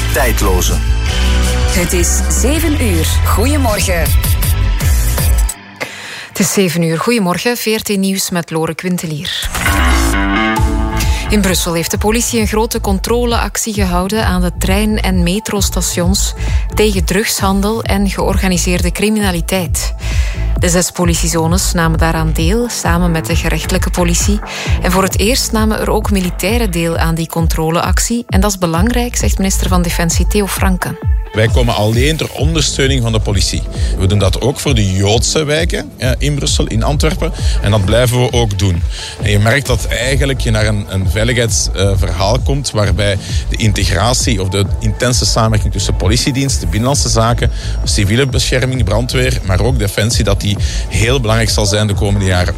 Tijdloze. Het is 7 uur. Goedemorgen. Het is 7 uur. Goedemorgen. VRT Nieuws met Lore Quintelier. In Brussel heeft de politie een grote controleactie gehouden aan de trein- en metrostations tegen drugshandel en georganiseerde criminaliteit. De 6 politiezones namen daaraan deel, samen met de gerechtelijke politie. En voor het eerst namen er ook militairen deel aan die controleactie. En dat is belangrijk, zegt minister van Defensie Theo Franken. Wij komen alleen ter ondersteuning van de politie. We doen dat ook voor de Joodse wijken in Brussel, in Antwerpen. En dat blijven we ook doen. En je merkt dat eigenlijk je naar een veiligheidsverhaal komt waarbij de integratie of de intense samenwerking tussen politiedienst, de binnenlandse zaken, civiele bescherming, brandweer, maar ook defensie, dat die heel belangrijk zal zijn de komende jaren.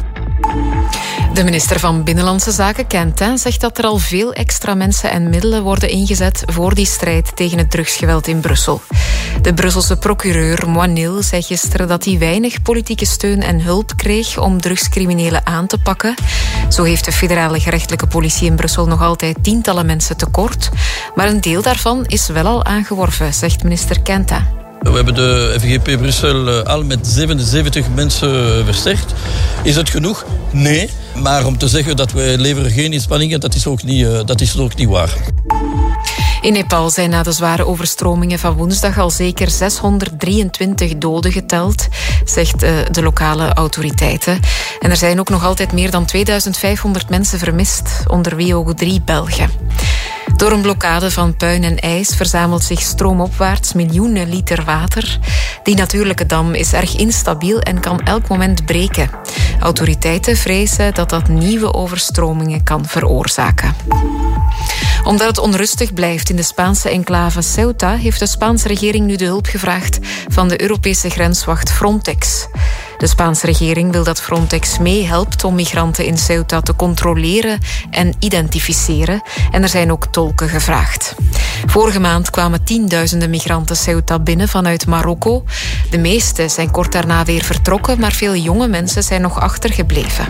De minister van Binnenlandse Zaken, Quentin, zegt dat er al veel extra mensen en middelen worden ingezet voor die strijd tegen het drugsgeweld in Brussel. De Brusselse procureur Moinil zei gisteren dat hij weinig politieke steun en hulp kreeg om drugscriminelen aan te pakken. Zo heeft de federale gerechtelijke politie in Brussel nog altijd tientallen mensen tekort. Maar een deel daarvan is wel al aangeworven, zegt minister Quentin. We hebben de FGP Brussel al met 77 mensen versterkt. Is het genoeg? Nee. Maar om te zeggen dat wij leveren geen inspanningen, dat is ook niet waar. In Nepal zijn na de zware overstromingen van woensdag al zeker 623 doden geteld, zegt de lokale autoriteiten. En er zijn ook nog altijd meer dan 2500 mensen vermist, onder wie ook 3 Belgen. Door een blokkade van puin en ijs verzamelt zich stroomopwaarts miljoenen liter water. Die natuurlijke dam is erg instabiel en kan elk moment breken. Autoriteiten vrezen dat dat nieuwe overstromingen kan veroorzaken. Omdat het onrustig blijft in de Spaanse enclave Ceuta, heeft de Spaanse regering nu de hulp gevraagd van de Europese grenswacht Frontex. De Spaanse regering wil dat Frontex meehelpt om migranten in Ceuta te controleren en identificeren. En er zijn ook tolken gevraagd. Vorige maand kwamen tienduizenden migranten Ceuta binnen vanuit Marokko. De meeste zijn kort daarna weer vertrokken, maar veel jonge mensen zijn nog achtergebleven.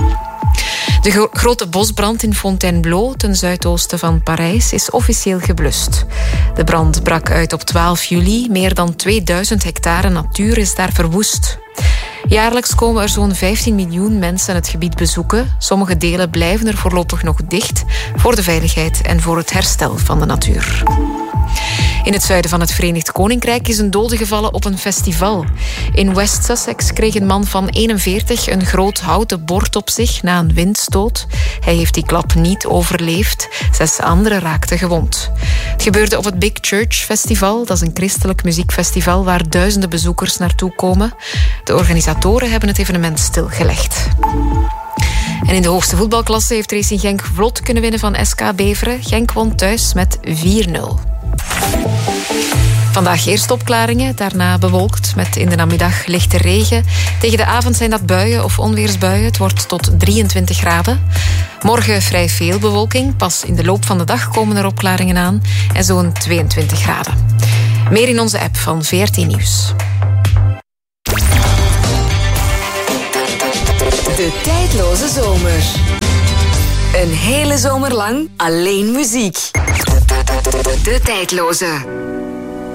De grote bosbrand in Fontainebleau, ten zuidoosten van Parijs, is officieel geblust. De brand brak uit op 12 juli. Meer dan 2000 hectare natuur is daar verwoest. Jaarlijks komen er zo'n 15 miljoen mensen het gebied bezoeken. Sommige delen blijven er voorlopig nog dicht voor de veiligheid en voor het herstel van de natuur. In het zuiden van het Verenigd Koninkrijk is een dode gevallen op een festival. In West Sussex kreeg een man van 41 een groot houten bord op zich na een windstoot. Hij heeft die klap niet overleefd. 6 anderen raakten gewond. Het gebeurde op het Big Church Festival. Dat is een christelijk muziekfestival waar duizenden bezoekers naartoe komen. De organisatoren hebben het evenement stilgelegd. En in de hoogste voetbalklasse heeft Racing Genk vlot kunnen winnen van SK Beveren. Genk won thuis met 4-0. Vandaag eerst opklaringen, daarna bewolkt met in de namiddag lichte regen. Tegen de avond zijn dat buien of onweersbuien. Het wordt tot 23 graden. Morgen vrij veel bewolking. Pas in de loop van de dag komen er opklaringen aan. En zo'n 22 graden. Meer in onze app van VRT Nieuws. De tijdloze zomer. Een hele zomer lang alleen muziek. De tijdloze.